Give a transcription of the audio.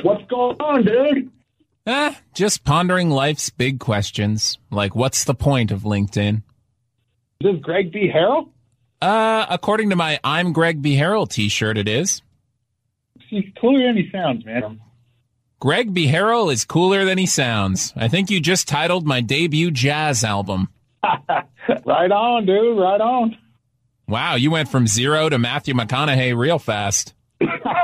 What's going on, dude? Just pondering life's big questions, like what's the point of LinkedIn? Is this Greg B. Harrell? According to my I'm Greg B. Harrell t-shirt, it is. He's cooler than he sounds, man. Greg B. Harrell is cooler than he sounds. I think you just titled my debut jazz album. Right on, dude, right on. Wow, you went from zero to Matthew McConaughey real fast.